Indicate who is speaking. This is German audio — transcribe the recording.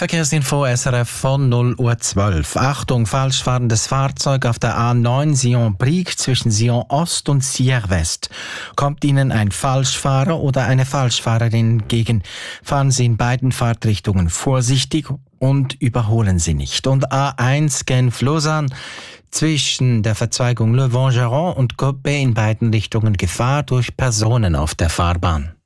Speaker 1: Verkehrsinfo SRF von 0 Uhr 12. Achtung, falsch fahrendes Fahrzeug auf der A9 Sion-Brieg zwischen Sion Ost und Sierre West. Kommt Ihnen ein Falschfahrer oder eine Falschfahrerin entgegen, fahren Sie in beiden Fahrtrichtungen vorsichtig und überholen Sie nicht. Und A1 Genf-Lausanne zwischen der Verzweigung Le Vangeron und Coppet in beiden Richtungen Gefahr durch Personen auf der Fahrbahn.